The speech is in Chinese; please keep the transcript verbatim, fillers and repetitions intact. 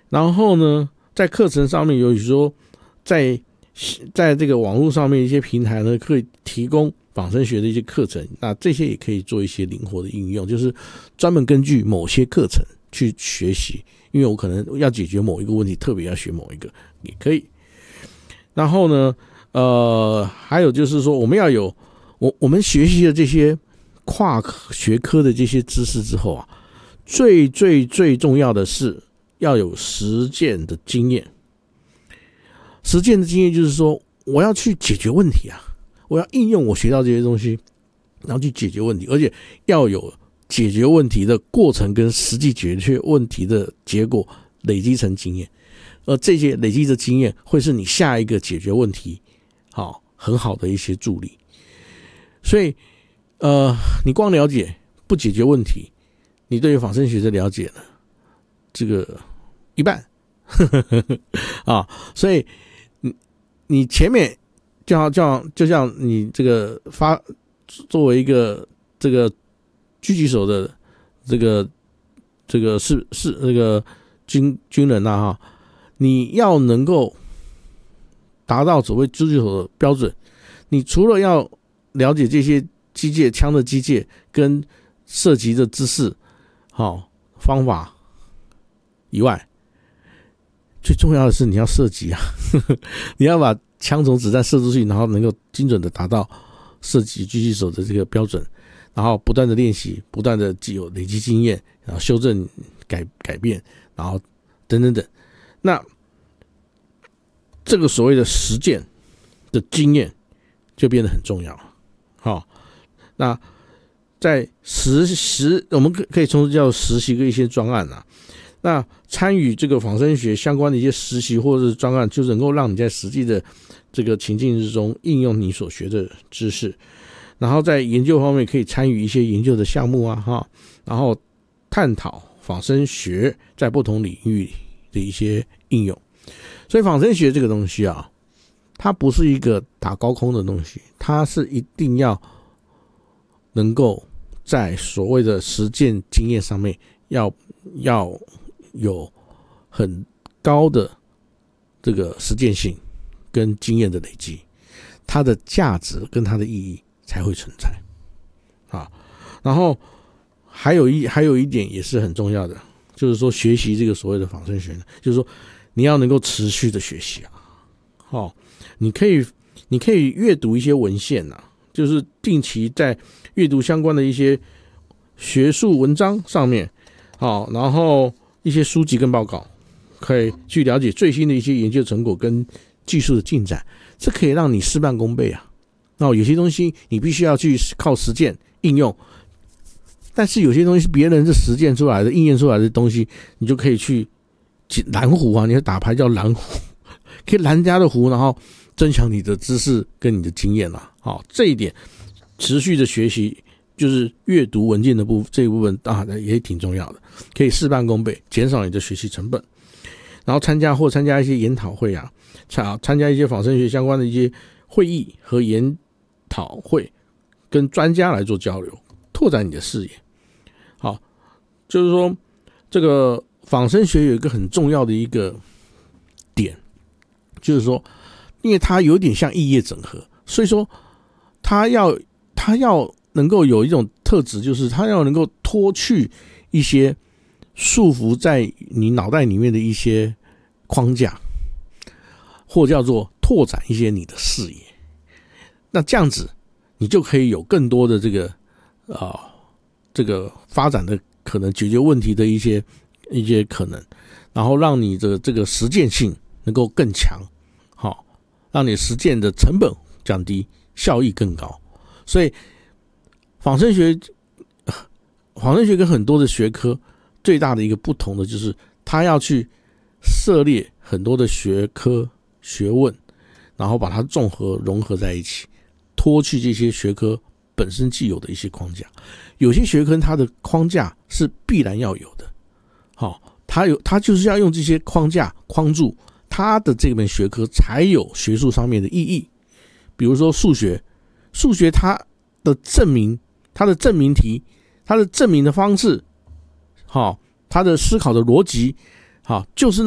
然后呢，在课程上面，有说在在这个网络上面一些平台呢，可以提供仿生学的一些课程，那这些也可以做一些灵活的应用，就是专门根据某些课程去学习，因为我可能要解决某一个问题，特别要学某一个也可以。然后呢，呃，还有就是说，我们要有我我们学习的这些跨学科的这些知识之后啊，最最最重要的是要有实践的经验。实践的经验就是说，我要去解决问题啊，我要应用我学到这些东西，然后去解决问题，而且要有解决问题的过程跟实际解决问题的结果累积成经验，而这些累积的经验会是你下一个解决问题好很好的一些助力。所以呃，你光了解不解决问题，你对于仿生学的了解呢，这个一半啊，所以你你前面就像就像就像你这个发作为一个这个狙击手的这个这个是是那个军军人啊哈，你要能够达到所谓狙击手的标准，你除了要了解这些机械枪的机械跟射击的知识好方法以外，最重要的是你要射击啊你要把枪从子弹射出去，然后能够精准的达到射击狙击手的这个标准，然后不断的练习，不断的有累积经验，然后修正改改变，然后等等等。那这个所谓的实践的经验就变得很重要。好，那在实实我们可以从这叫实习的一些专案啊，那参与这个仿生学相关的一些实习或者是专案，就能够让你在实际的这个情境之中应用你所学的知识，然后在研究方面可以参与一些研究的项目啊哈，然后探讨仿生学在不同领域的一些应用。所以仿生学这个东西啊，它不是一个打高空的东西，它是一定要能够在所谓的实践经验上面要要有很高的这个实践性跟经验的累积，它的价值跟它的意义才会存在啊。然后还有一还有一点也是很重要的，就是说学习这个所谓的仿生学呢，就是说你要能够持续的学习啊。好，你可以你可以阅读一些文献啊，就是定期在阅读相关的一些学术文章上面，好，然后一些书籍跟报告，可以去了解最新的一些研究成果跟技术的进展，这可以让你事半功倍啊。那有些东西你必须要去靠实践应用，但是有些东西是别人是实践出来的、应验出来的东西，你就可以去蓝湖啊，你打牌叫蓝湖，可以蓝人家的湖，然后增强你的知识跟你的经验啊。好，这一点持续的学习，就是阅读文件的部分这一部分啊，也挺重要的，可以事半功倍，减少你的学习成本。然后参加或参加一些研讨会啊，参加一些仿生学相关的一些会议和研讨会，跟专家来做交流，拓展你的视野。好，就是说这个仿生学有一个很重要的一个点，就是说因为它有点像异业整合，所以说它要它要能够有一种特质，就是它要能够脱去一些束缚在你脑袋里面的一些框架，或叫做拓展一些你的视野。那这样子你就可以有更多的这个啊、呃、这个发展的可能，解决问题的一些一些可能，然后让你的这个实践性能够更强，好，让你实践的成本降低，效益更高。所以仿生学仿生学跟很多的学科最大的一个不同的就是它要去涉猎很多的学科学问，然后把它综合融合在一起，脱去这些学科本身既有的一些框架。有些学科它的框架是必然要有的，好，它有它就是要用这些框架框住它的这门学科才有学术上面的意义。比如说数学，数学它的证明，它的证明题，它的证明的方式，好，它的思考的逻辑，好，就是